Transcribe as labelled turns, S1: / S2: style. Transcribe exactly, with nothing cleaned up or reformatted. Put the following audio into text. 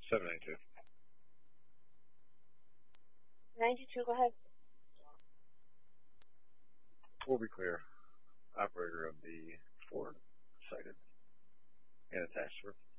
S1: seven ninety-two.
S2: ninety-two, go ahead.
S1: We'll be clear. Operator of the Ford cited and attached.